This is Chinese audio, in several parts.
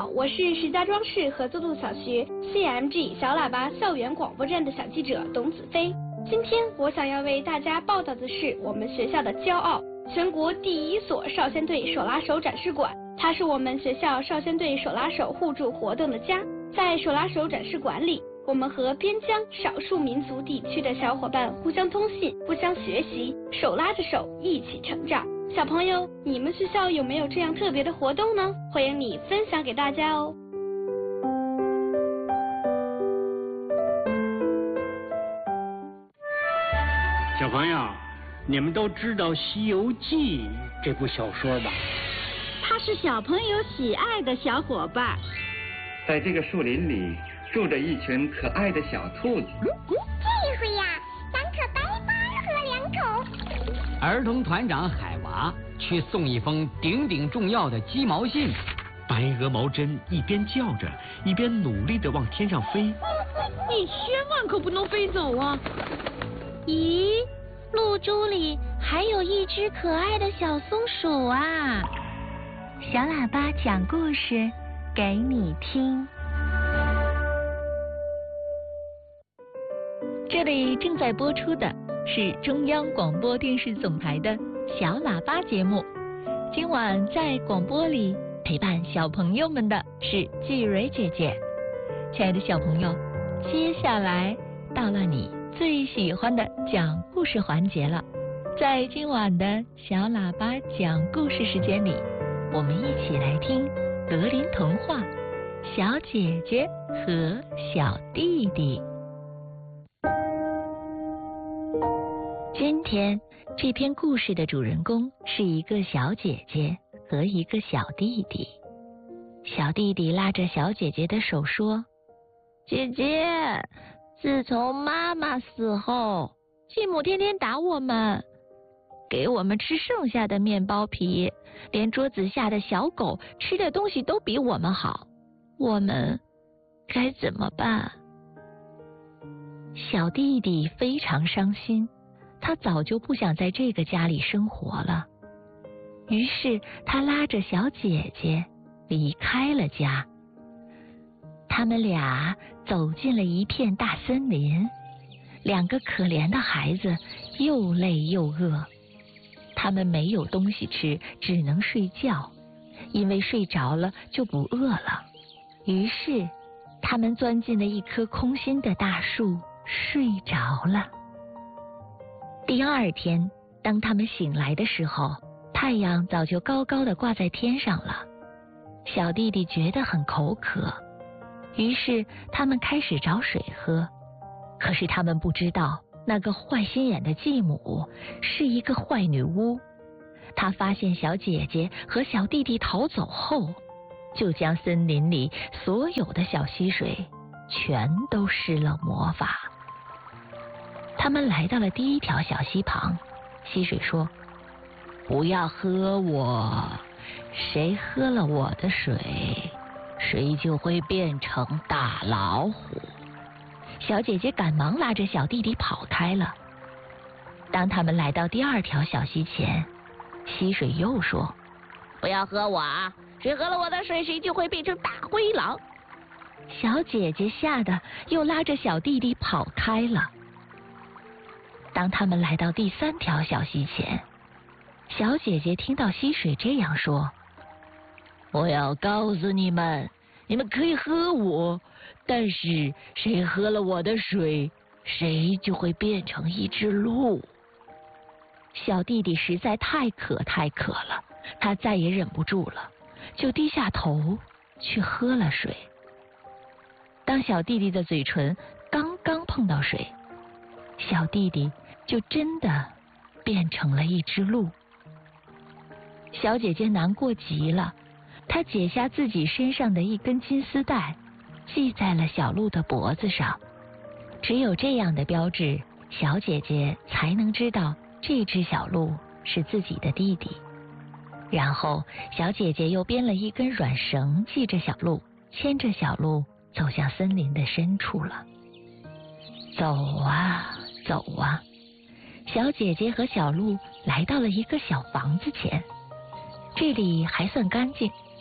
我是石家庄市合作路小学 CMG 小喇叭校园广播站的小记者董子飞。今天我想要为大家报道的是我们学校的骄傲，全国第1所少先队手拉手展示馆。它是我们学校少先队手拉手互助活动的家。在手拉手展示馆里，我们和边疆少数民族地区的小伙伴互相通信，互相学习，手拉着手一起成长。小朋友，你们学校有没有这样特别的活动呢？欢迎你分享给大家哦。 小朋友，你们都知道《西游记》这部小说吧？ 他是小朋友喜爱的小伙伴。 在这个树林里住着一群可爱的小兔子。 这回呀，咱可白发喝两口。 儿童团长海娃去送一封顶顶重要的鸡毛信。 白鹅毛针一边叫着，一边努力地往天上飞。 你千万可不能飞走啊！ 咦，露珠里还有一只可爱的小松鼠啊！小喇叭讲故事给你听。这里正在播出的是中央广播电视总台的小喇叭节目。今晚在广播里陪伴小朋友们的是季蕊姐姐。亲爱的小朋友，接下来到了你最喜欢的讲故事环节了。在今晚的小喇叭讲故事时间里，我们一起来听格林童话《小姐姐和小弟弟》。今天这篇故事的主人公是一个小姐姐和一个小弟弟。小弟弟拉着小姐姐的手说：姐姐，自从妈妈死后，继母天天打我们，给我们吃剩下的面包皮，连桌子下的小狗吃的东西都比我们好，我们该怎么办？小弟弟非常伤心，他早就不想在这个家里生活了。于是他拉着小姐姐离开了家。他们俩走进了一片大森林，两个可怜的孩子又累又饿，他们没有东西吃，只能睡觉，因为睡着了就不饿了。于是他们钻进了一棵空心的大树，睡着了。第二天，当他们醒来的时候，太阳早就高高的挂在天上了。小弟弟觉得很口渴，于是他们开始找水喝。可是他们不知道，那个坏心眼的继母是一个坏女巫。她发现小姐姐和小弟弟逃走后，就将森林里所有的小溪水全都施了魔法。他们来到了第一条小溪旁，溪水说：不要喝我，谁喝了我的水，谁就会变成大老虎。小姐姐赶忙拉着小弟弟跑开了。当他们来到第二条小溪前，溪水又说：不要喝我啊，谁喝了我的水，谁就会变成大灰狼。小姐姐吓得又拉着小弟弟跑开了。当他们来到第三条小溪前，小姐姐听到溪水这样说：我要告诉你们，你们可以喝我，但是谁喝了我的水，谁就会变成一只鹿。小弟弟实在太渴了，他再也忍不住了，就低下头去喝了水。当小弟弟的嘴唇刚刚碰到水，小弟弟就真的变成了一只鹿。小姐姐难过极了，她解下自己身上的一根金丝带，系在了小鹿的脖子上。只有这样的标志，小姐姐才能知道这只小鹿是自己的弟弟。然后小姐姐又编了一根软绳系着小鹿，牵着小鹿走向森林的深处了。走啊走啊，小姐姐和小鹿来到了一个小房子前。这里还算干净，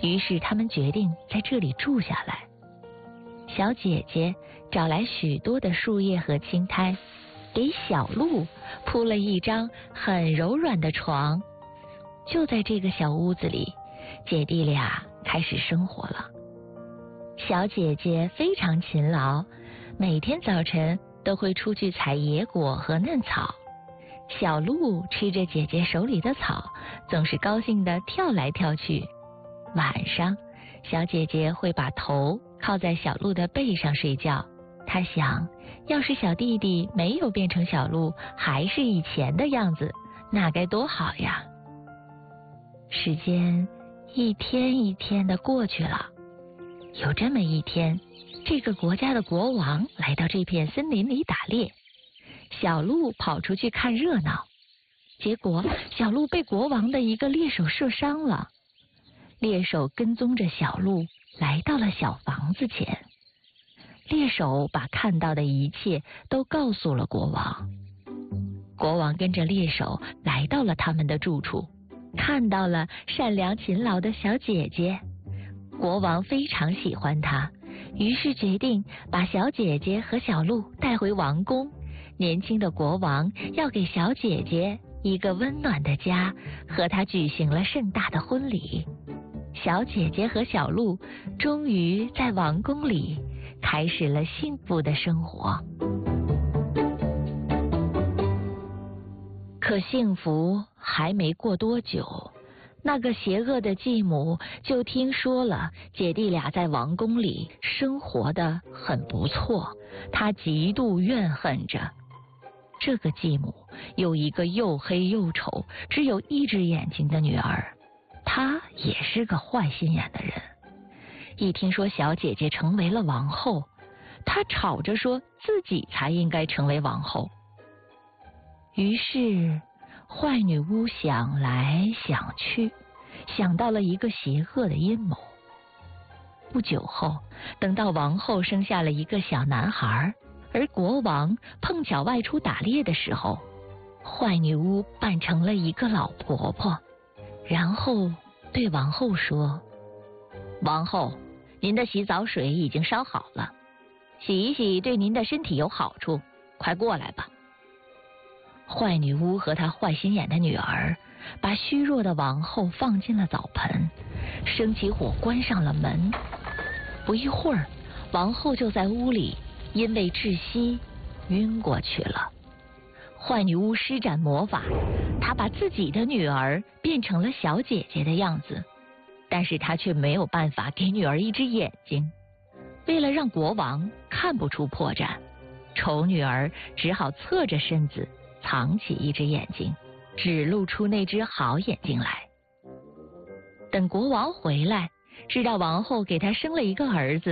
于是他们决定在这里住下来。小姐姐找来许多的树叶和青苔，给小鹿铺了一张很柔软的床。就在这个小屋子里，姐弟俩开始生活了。小姐姐非常勤劳，每天早晨都会出去采野果和嫩草。小鹿吃着姐姐手里的草，总是高兴地跳来跳去。晚上，小姐姐会把头靠在小鹿的背上睡觉。她想，要是小弟弟没有变成小鹿，还是以前的样子，那该多好呀！时间一天一天的过去了。有这么一天，这个国家的国王来到这片森林里打猎，小鹿跑出去看热闹，结果小鹿被国王的一个猎手射伤了。猎手跟踪着小鹿来到了小房子前，猎手把看到的一切都告诉了国王。国王跟着猎手来到了他们的住处，看到了善良勤劳的小姐姐。国王非常喜欢她，于是决定把小姐姐和小鹿带回王宫。年轻的国王要给小姐姐一个温暖的家，和她举行了盛大的婚礼。小姐姐和小鹿终于在王宫里开始了幸福的生活。可幸福还没过多久，那个邪恶的继母就听说了姐弟俩在王宫里生活得很不错，她极度怨恨着。这个继母有一个又黑又丑、只有一只眼睛的女儿，她也是个坏心眼的人。一听说小姐姐成为了王后，她吵着说自己才应该成为王后。于是坏女巫想来想去，想到了一个邪恶的阴谋。不久后，等到王后生下了一个小男孩，而国王碰巧外出打猎的时候，坏女巫扮成了一个老婆婆，然后对王后说：王后，您的洗澡水已经烧好了，洗一洗对您的身体有好处，快过来吧。坏女巫和她坏心眼的女儿把虚弱的王后放进了澡盆，生起火关上了门。不一会儿，王后就在屋里因为窒息晕过去了。坏女巫施展魔法，她把自己的女儿变成了小姐姐的样子，但是她却没有办法给女儿一只眼睛。为了让国王看不出破绽，丑女儿只好侧着身子藏起一只眼睛，只露出那只好眼睛来。等国王回来，知道王后给他生了一个儿子，